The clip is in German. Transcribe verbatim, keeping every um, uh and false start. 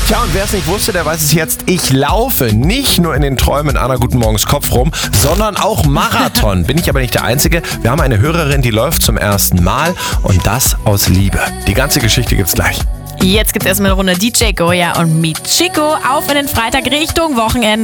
Tja, und wer es nicht wusste, der weiß es jetzt. Ich laufe nicht nur in den Träumen Anna Guten Morgens Kopf rum, sondern auch Marathon. Bin ich aber nicht der Einzige. Wir haben eine Hörerin, die läuft zum ersten Mal und das aus Liebe. Die ganze Geschichte gibt's gleich. Jetzt gibt's erstmal eine Runde D J Goya und Michiko auf in den Freitag Richtung Wochenende.